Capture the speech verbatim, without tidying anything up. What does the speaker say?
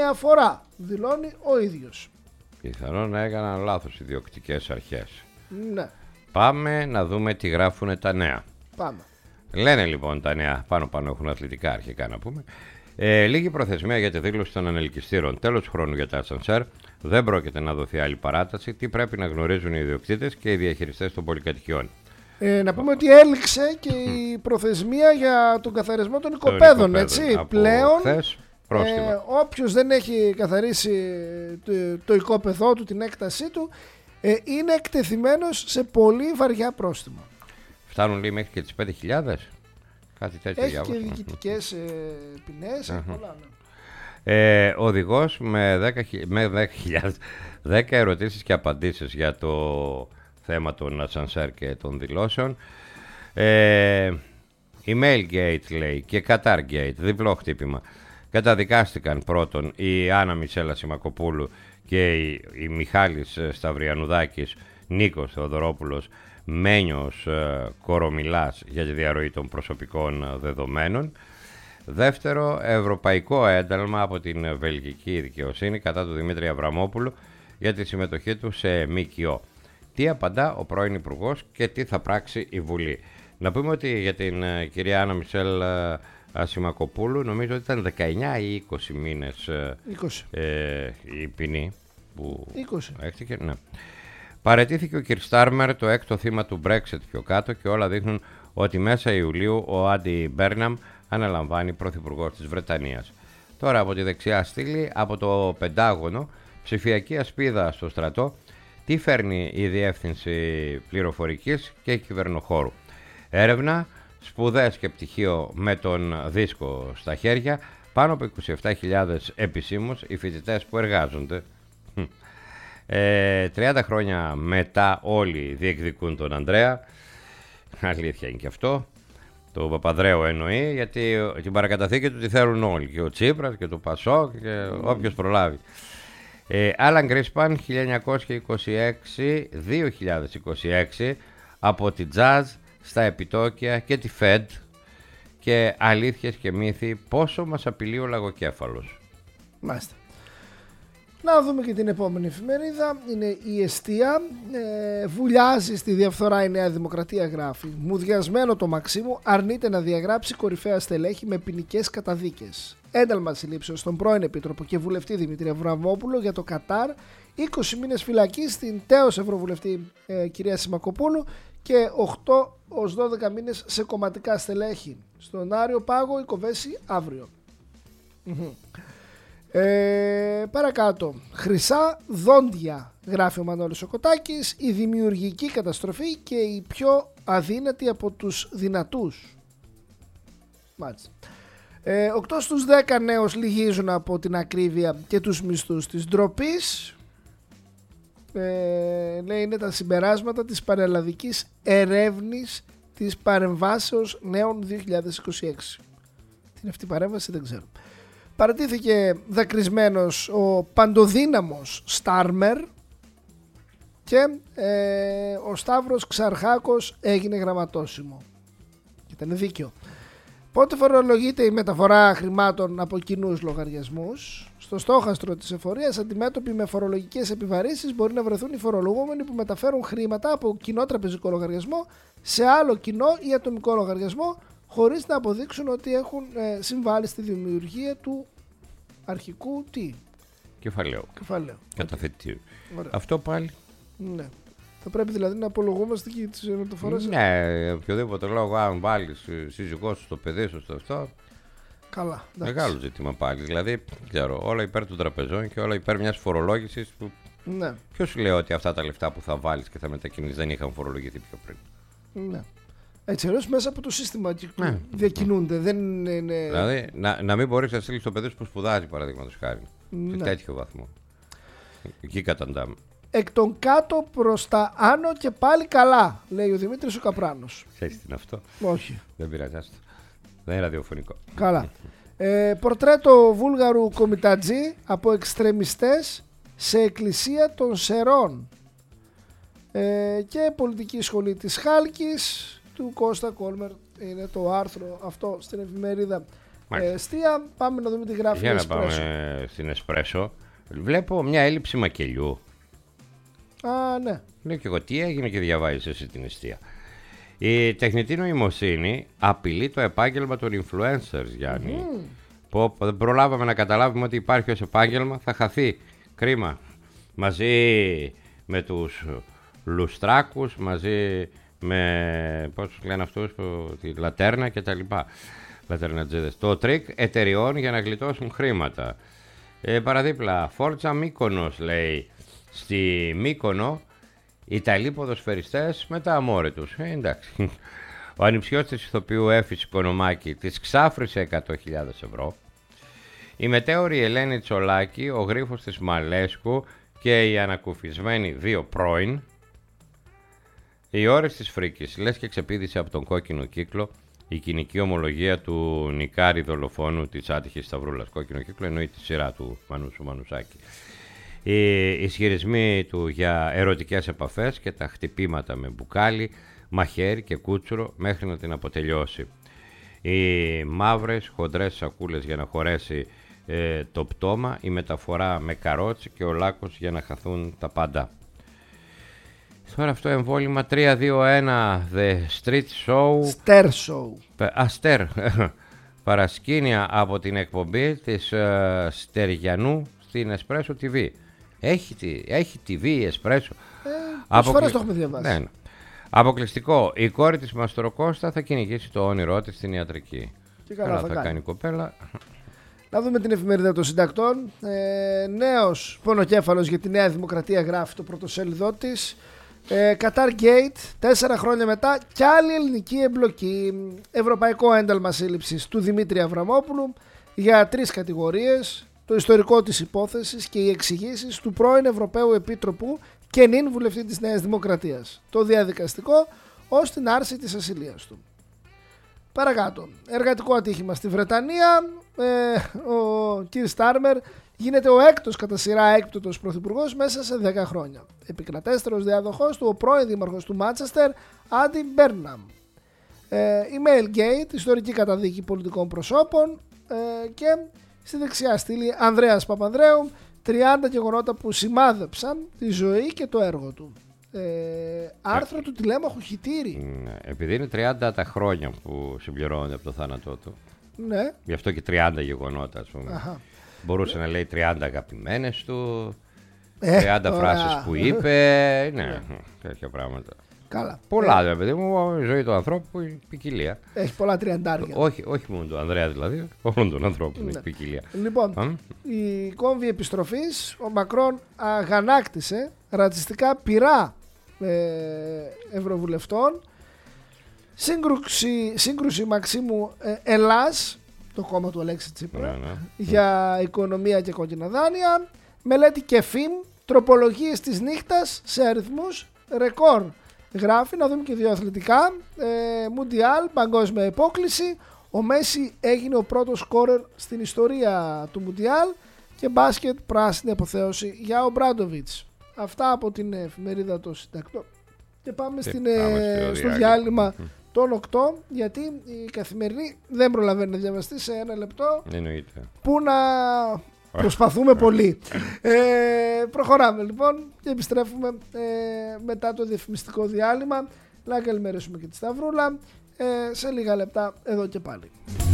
νέα φορά, δηλώνει ο ίδιος. Πιθανόν να έκαναν λάθος οι διοκτικές αρχές. Ναι. Πάμε να δούμε τι γράφουν τα νέα. Πάμε. Λένε λοιπόν τα νέα, πάνω πάνω έχουν αθλητικά αρχικά να πούμε. Ε, λίγη προθεσμία για τη δήλωση των ανελκυστήρων. Τέλος χρόνου για τα ασανσέρ. Δεν πρόκειται να δοθεί άλλη παράταση. Τι πρέπει να γνωρίζουν οι ιδιοκτήτες και οι διαχειριστές των πολυκατοικιών. Ε, να πούμε ότι έληξε και η προθεσμία για τον καθαρισμό των οικοπαίδων, έτσι. Από πλέον, χθες, ε, όποιος δεν έχει καθαρίσει το, το οικόπεδό του, την έκτασή του, ε, είναι εκτεθειμένος σε πολύ βαριά πρόστιμα. Φτάνουν λέει μέχρι και τις πέντε χιλιάδες. Κάτι τέτοιο έχει διάβασα. και διοικητικές ε, ποινές, uh-huh. πολλά, ναι. ε, Οδηγός με δέκα χιλιάδες, δέκα ερωτήσεις και απαντήσεις για το θέμα των ασανσέρ και των δηλώσεων. ε, Email Gate λέει και Qatar Gate, διπλό χτύπημα. Καταδικάστηκαν πρώτον η Άννα Μισέλα Σιμακοπούλου και η, η Μιχάλης Σταυριανουδάκης, Νίκος Θεοδωρόπουλος, Μένιος ε, Κορομιλάς για τη διαρροή των προσωπικών δεδομένων. Δεύτερο, ευρωπαϊκό ένταλμα από την βελγική δικαιοσύνη κατά του Δημήτρη Αβραμόπουλου για τη συμμετοχή του σε ΜΚΟ. Τι απαντά ο πρώην Υπουργός και τι θα πράξει η Βουλή. Να πούμε ότι για την ε, κυρία Άννα Μισελ ε, Σιμακοπούλου νομίζω ότι ήταν δεκαεννιά ή είκοσι μήνες ε, είκοσι. Ε, η ποινή που είκοσι. έχτηκε. Ναι. Παραιτήθηκε ο Κιρ Στάρμερ, το έκτο θύμα του Brexit πιο κάτω, και όλα δείχνουν ότι μέσα Ιουλίου ο Άντι Μπέρναμ αναλαμβάνει πρωθυπουργός της Βρετανίας. Τώρα από τη δεξιά στήλη, από το Πεντάγωνο, ψηφιακή ασπίδα στο στρατό, τι φέρνει η Διεύθυνση Πληροφορικής και Κυβερνοχώρου. Έρευνα, σπουδές και πτυχίο με τον δίσκο στα χέρια, πάνω από είκοσι επτά χιλιάδες επισήμως οι φοιτητές που εργάζονται. Ε, τριάντα χρόνια μετά όλοι διεκδικούν τον Ανδρέα. Αλήθεια είναι και αυτό. Το Παπανδρέου εννοεί, γιατί την παρακαταθήκη του τη θέλουν όλοι. Και ο Τσίπρας και το Πασόκ και όποιος προλάβει. Άλαν Γκρίσπαν χίλια εννιακόσια είκοσι έξι με δύο χιλιάδες είκοσι έξι, από τη Jazz στα επιτόκια και τη Fed, και αλήθειες και μύθοι, πόσο μας απειλεί ο λαγοκέφαλος. Μάλιστα. Να δούμε και την επόμενη εφημερίδα. Είναι η Εστία. Ε, βουλιάζει στη διαφθορά η Νέα Δημοκρατία, γράφει. Μουδιασμένο το Μαξίμου αρνείται να διαγράψει κορυφαία στελέχη με ποινικές καταδίκες. Ένταλμα συλλήψεως στον πρώην Επίτροπο και βουλευτή Δημήτρη Αβραμόπουλο για το Κατάρ. είκοσι μήνες φυλακή στην τέος Ευρωβουλευτή ε, κυρία Σιμακοπούλου και οκτώ έως δώδεκα μήνες σε κομματικά στελέχη. Στον Άριο Πάγο η κοβέση αύριο. Ε, παρακάτω, χρυσά δόντια, γράφει ο Μανώλης ο Κωτάκης, η δημιουργική καταστροφή και η πιο αδύνατη από τους δυνατούς. Μάλιστα. ε, οκτώ στους δέκα νέους λυγίζουν από την ακρίβεια και τους μισθούς της ντροπής. ε, λέει είναι τα συμπεράσματα της πανελλαδικής ερεύνης της παρεμβάσεως νέων δύο χιλιάδες είκοσι έξι. Τι είναι αυτή η παρέμβαση δεν ξέρω. Παρατήθηκε δακρυσμένος ο παντοδύναμος Στάρμερ και ε, ο Σταύρος Ξαρχάκος έγινε γραμματόσημο. Ήταν δίκαιο. Πότε φορολογείται η μεταφορά χρημάτων από κοινούς λογαριασμούς? Στο στόχαστρο της εφορίας, αντιμέτωποι με φορολογικές επιβαρύνσεις, μπορεί να βρεθούν οι φορολογούμενοι που μεταφέρουν χρήματα από κοινό τραπεζικό λογαριασμό σε άλλο κοινό ή ατομικό λογαριασμό, χωρίς να αποδείξουν ότι έχουν ε, συμβάλει στη δημιουργία του αρχικού τι? Κεφαλαίου. Κεφαλαίου. Καταθετήριο. Ωραία. Αυτό πάλι. Ναι. Θα πρέπει δηλαδή να απολογούμαστε και τις μεταφορές. Ναι, οποιοδήποτε λόγο, αν βάλεις σύζυγό σου, το παιδί σου, στο αυτό. Καλά. Μεγάλο ζήτημα πάλι. Δηλαδή, ξέρω, όλα υπέρ των τραπεζών και όλα υπέρ μιας φορολόγησης που. Ναι. Ποιος σου λέει ότι αυτά τα λεφτά που θα βάλεις και θα μετακινήσεις δεν είχαν φορολογηθεί πιο πριν? Ναι. Έτσι, αλλιώς μέσα από το σύστημα ναι. διακινούνται. Δεν είναι... Δηλαδή, να, να μην μπορείς να στείλεις το παιδί σου που σπουδάζει, παραδείγματος χάρη. Ναι. Σε τέτοιο βαθμό. Εκεί καταντάμε. Εκ των κάτω προς τα άνω και πάλι καλά, λέει ο Δημήτρης ο Καπράνος. Ξέρεις τι είναι αυτό? Όχι. Δεν πειράζει. Δεν είναι ραδιοφωνικό. Καλά. ε, πορτρέτο Βούλγαρου κομιτατζή από εξτρεμιστές σε εκκλησία των Σερών. Ε, και πολιτική σχολή της Χάλκης του Κώστα Κόλμερ. Είναι το άρθρο αυτό στην εφημερίδα ε, εστία. Πάμε να δούμε τι γράφει. Για να πάμε στην Εσπρέσο. Βλέπω μια έλλειψη μακελιού. Α, ναι. Λέω και εγώ τι έγινε και διαβάζεις εσύ την εστία. Η τεχνητή νοημοσύνη απειλεί το επάγγελμα των influencers, Γιάννη. Mm. Που δεν προλάβαμε να καταλάβουμε ότι υπάρχει ως επάγγελμα, θα χαθεί. Κρίμα. Μαζί με τους λουστράκους, μαζί με, πώς λένε αυτούς, τη λατέρνα και τα λοιπά. Λατερνατζίδες. Το τρίκ εταιριών για να γλιτώσουν χρήματα. Ε, παραδίπλα, Φόρτσα Μύκονος, λέει, στη Μύκονο Ιταλοί ποδοσφαιριστές με τα αμόρε τους. Ε, εντάξει. Ο ανιψιός της ηθοποιού Έφης Οικονομάκη της ξάφρισε εκατό χιλιάδες ευρώ. Η μετέωρη Ελένη Τσολάκη, ο γρίφος της Μαλέσκου και οι ανακουφισμένοι δύο πρώην. Οι ώρες της φρίκης, λες και ξεπήδησε από τον κόκκινο κύκλο η κοινική ομολογία του νικάρι δολοφόνου της άτυχης Σταυρούλας. Κόκκινο κύκλο εννοεί τη σειρά του Μανούσου Μανουσάκη. Οι ισχυρισμοί του για ερωτικές επαφές και τα χτυπήματα με μπουκάλι, μαχαίρι και κούτσουρο μέχρι να την αποτελειώσει. Οι μαύρες χοντρές σακούλες για να χωρέσει ε, το πτώμα, η μεταφορά με καρότσι και ο λάκκος για να χαθούν τα πάντα. Τώρα αυτό εμβόλυμα τρία δύο ένα The Street Show. Ster Show. Αστέρ. Παρασκήνια από την εκπομπή της uh, Στεριανού στην Εσπρέσο τι βι. Έχει, έχει τι βι Εσπρέσο. Ε, Αποκλει... φορές το έχουμε διαβάσει. Ναι. Αποκλειστικό. Η κόρη της Μαστροκώστα θα κυνηγήσει το όνειρό της στην ιατρική. Και καλά, καλά θα, θα κάνει. κάνει κοπέλα. Να δούμε την εφημερίδα των συντακτών. Ε, νέος πονοκέφαλος για τη Νέα Δημοκρατία, γράφει το πρωτοσέλιδό της. Ε, Qatar Gate, τέσσερα χρόνια μετά κι άλλη ελληνική εμπλοκή. Ευρωπαϊκό ένταλμα σύλληψης του Δημήτρη Αβραμόπουλου για τρεις κατηγορίες. Το ιστορικό της υπόθεσης και οι εξηγήσεις του πρώην Ευρωπαίου Επίτροπου και νυν βουλευτή της Νέας Δημοκρατίας. Το διαδικαστικό ως την άρση της ασυλίας του. Παρακάτω, εργατικό ατύχημα στη Βρετανία. Ε, ο Κιρ Στάρμερ γίνεται ο έκτος κατά σειρά έκπτωτος πρωθυπουργός μέσα σε δέκα χρόνια. Επικρατέστερος διάδοχος του ο πρώην δήμαρχος του Μάντσεστερ, Άντι Μπέρναμ. Ε, email Gate, ιστορική καταδίκη πολιτικών προσώπων ε, και στη δεξιά στήλη Ανδρέας Παπανδρέου, τριάντα γεγονότα που σημάδεψαν τη ζωή και το έργο του. Ε, άρθρο ε, του τηλέμαχου Χιτήρη. Επειδή είναι τριάντα τα χρόνια που συμπληρώνονται από το θάνατό του. Ναι. Γι' αυτό και τριάντα γεγονότα, ας πούμε. Αχα. Μπορούσε να λέει τριάντα αγαπημένες του, ε, τριάντα ωραία. Φράσεις που είπε. Ναι, τέτοια πράγματα. Καλά. Πολλά, ε. παιδί μου, η ζωή του ανθρώπου είναι ποικιλία. Έχει πολλά τριαντάρια. Όχι, όχι μόνο του Ανδρέα δηλαδή, όλων των ανθρώπων ναι. Έχει ποικιλία. Λοιπόν, Α? η κόμβη επιστροφής, ο Μακρόν αγανάκτησε ρατσιστικά πυρά ε, ευρωβουλευτών. Σύγκρουση, σύγκρουση Μαξίμου ε, Ελλάς, το κόμμα του Αλέξη Τσίπρα, ναι, ναι. για οικονομία και κόκκινα δάνεια. Μελέτη Κεφίμ, τροπολογίες της νύχτας σε αριθμούς ρεκόρ. Γράφει, να δούμε και δύο αθλητικά. Ε, Μουντιάλ, παγκόσμια υπόκληση. Ο Μέση έγινε ο πρώτος σκόρερ στην ιστορία του Μουντιάλ. Και μπάσκετ, πράσινη αποθέωση για ο Μπράντοβιτς. Αυτά από την εφημερίδα των συντακτών. Και πάμε, στην, πάμε ε, στο διάλειμμα των οκτώ, γιατί η Καθημερινή δεν προλαβαίνει να διαβαστεί σε ένα λεπτό. Εννοείται. Πού να προσπαθούμε πολύ. Ε, προχωράμε λοιπόν και επιστρέφουμε ε, μετά το διαφημιστικό διάλειμμα. Να καλημερίσουμε και τη Σταυρούλα. Ε, σε λίγα λεπτά εδώ και πάλι.